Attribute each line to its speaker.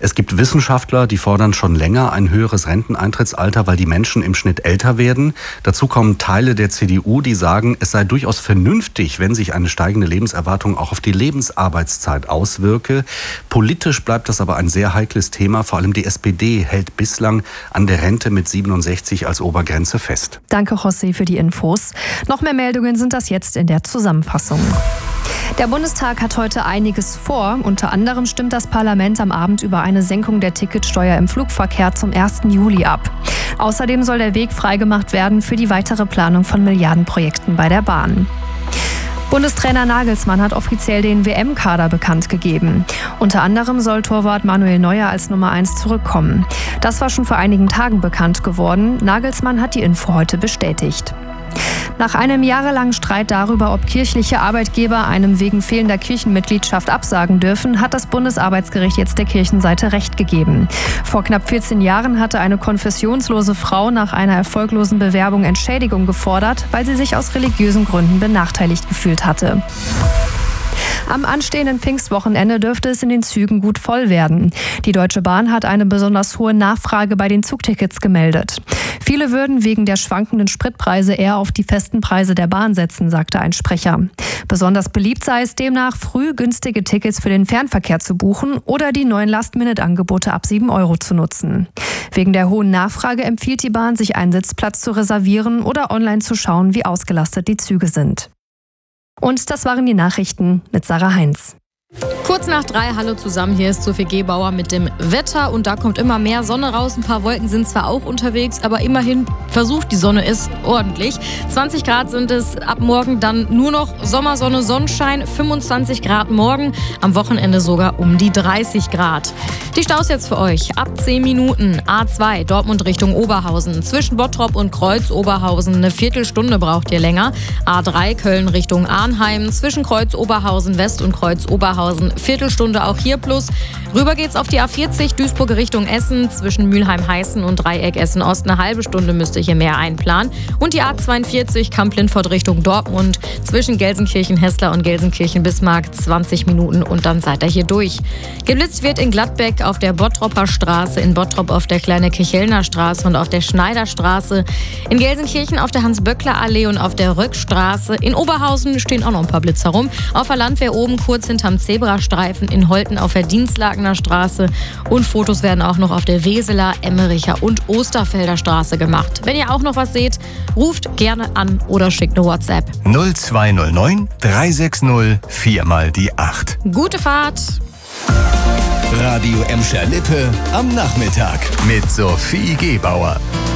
Speaker 1: Es gibt Wissenschaftler, die fordern schon länger ein höheres Renteneintrittsalter, weil die Menschen im Schnitt älter werden. Dazu kommen Teile der CDU, die sagen, es sei durchaus vernünftig, wenn sich eine steigende Lebenserwartung auch auf die Lebensarbeitszeit auswirke. Politisch bleibt das aber ein sehr heikles Thema. Vor allem die SPD hält bislang an der Rente mit 67 als Obergrenze fest.
Speaker 2: Danke, José, für die Infos. Noch mehr Meldungen sind das jetzt in der Zusammenfassung. Der Bundestag hat heute einiges vor. Unter anderem stimmt das Parlament am Abend über eine Senkung der Ticketsteuer im Flugverkehr zum 1. Juli ab. Außerdem soll der Weg freigemacht werden für die weitere Planung von Milliardenprojekten bei der Bahn. Bundestrainer Nagelsmann hat offiziell den WM-Kader bekannt gegeben. Unter anderem soll Torwart Manuel Neuer als Nummer 1 zurückkommen. Das war schon vor einigen Tagen bekannt geworden. Nagelsmann hat die Info heute bestätigt. Nach einem jahrelangen Streit darüber, ob kirchliche Arbeitgeber einem wegen fehlender Kirchenmitgliedschaft absagen dürfen, hat das Bundesarbeitsgericht jetzt der Kirchenseite Recht gegeben. Vor knapp 14 Jahren hatte eine konfessionslose Frau nach einer erfolglosen Bewerbung Entschädigung gefordert, weil sie sich aus religiösen Gründen benachteiligt gefühlt hatte. Am anstehenden Pfingstwochenende dürfte es in den Zügen gut voll werden. Die Deutsche Bahn hat eine besonders hohe Nachfrage bei den Zugtickets gemeldet. Viele würden wegen der schwankenden Spritpreise eher auf die festen Preise der Bahn setzen, sagte ein Sprecher. Besonders beliebt sei es demnach, früh günstige Tickets für den Fernverkehr zu buchen oder die neuen Last-Minute-Angebote ab 7 € zu nutzen. Wegen der hohen Nachfrage empfiehlt die Bahn, sich einen Sitzplatz zu reservieren oder online zu schauen, wie ausgelastet die Züge sind. Und das waren die Nachrichten mit Sarah Heinz.
Speaker 3: Kurz nach 3, hallo zusammen, hier ist Sophie Gebauer mit dem Wetter und da kommt immer mehr Sonne raus. Ein paar Wolken sind zwar auch unterwegs, aber immerhin versucht die Sonne es ordentlich. 20 Grad sind es ab morgen, dann nur noch Sommersonne, Sonnenschein, 25 Grad morgen, am Wochenende sogar um die 30 Grad. Die Staus jetzt für euch, ab 10 Minuten, A2 Dortmund Richtung Oberhausen, zwischen Bottrop und Kreuz Oberhausen, eine Viertelstunde braucht ihr länger. A3 Köln Richtung Arnheim, zwischen Kreuz Oberhausen West und Kreuz Oberhausen, Viertelstunde auch hier plus. Rüber geht's auf die A40 Duisburg Richtung Essen, zwischen Mülheim-Heißen und Dreieck Essen-Ost, eine halbe Stunde müsst ihr hier mehr einplanen. Und die A42 Kamp-Lindfort Richtung Dortmund, zwischen Gelsenkirchen-Hessler und Gelsenkirchen-Bismarck, 20 Minuten und dann seid ihr hier durch. Geblitzt wird in Gladbeck auf der Bottropper Straße, in Bottrop auf der Kleine-Kichelner Straße und auf der Schneiderstraße, in Gelsenkirchen auf der Hans-Böckler-Allee und auf der Röckstraße. In Oberhausen stehen auch noch ein paar Blitzer rum. Auf der Landwehr oben kurz hinterm Zebrastreifen, in Holten auf der Dienstlagener Straße und Fotos werden auch noch auf der Weseler, Emmericher und Osterfelder Straße gemacht. Wenn ihr auch noch was seht, ruft gerne an oder schickt eine WhatsApp.
Speaker 4: 0209 360 4x8.
Speaker 3: Gute Fahrt!
Speaker 4: Radio Emscher Lippe am Nachmittag mit Sophie Gebauer.